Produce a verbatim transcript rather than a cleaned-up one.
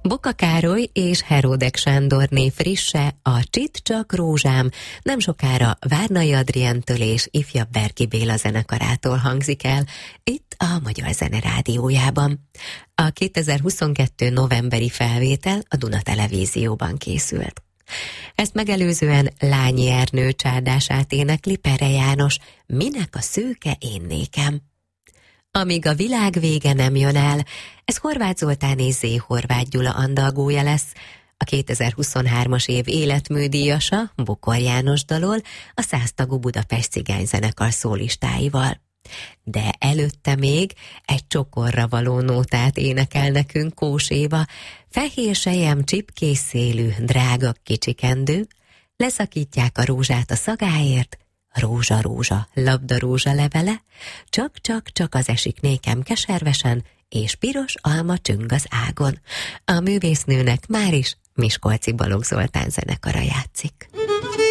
Boka Károly és Heródek Sándorné frisse, a Csit csak rózsám nem sokára Várnai Adrientől és ifjabb Berki Béla zenekarától hangzik el, itt a Magyar Zene Rádiójában. A kétezer-huszonkettő novemberi felvétel a Duna Televízióban készült. Ezt megelőzően Lányi Ernő csárdását énekli Pere János, Minek a szőke én nékem. Amíg a világ vége nem jön el, ez Horváth Zoltán és Zé Horváth Gyula andalgója lesz. A kétezer-huszonhármas év életműdíjasa Bokor János dalol a száztagú Budapest Cigányzenekar szólistáival. De előtte még egy csokorra való nótát énekel nekünk Kós Éva, fehér sejem csipkés szélű, drága kicsikendő, leszakítják a rózsát a szagáért, rózsa, rózsa, labda rózsa levele, csak-csak-csak az esik nékem keservesen, és piros alma csüng az ágon. A művésznőnek már is Miskolci Balogh Zoltán zenekara játszik.